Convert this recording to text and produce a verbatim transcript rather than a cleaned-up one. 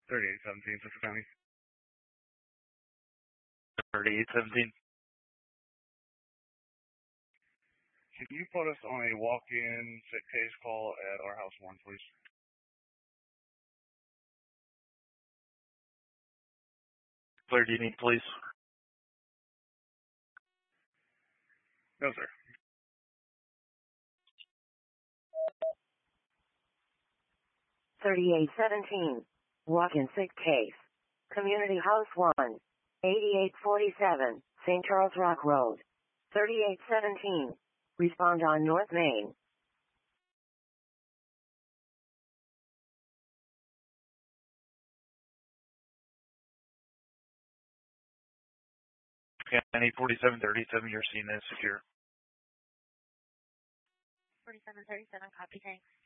thirty-eight seventeen, Cicero County. thirty-eight seventeen. Can you put us on a walk-in sick case call at our house one, please? Where do you need police? No, sir. thirty-eight seventeen. Walk-in sick case. Community House one. eighty-eight forty-seven, Saint Charles Rock Road. thirty-eight seventeen. Respond on North Main. County forty-seven thirty-seven, your scene is secure. forty-seven thirty-seven, copy, thanks.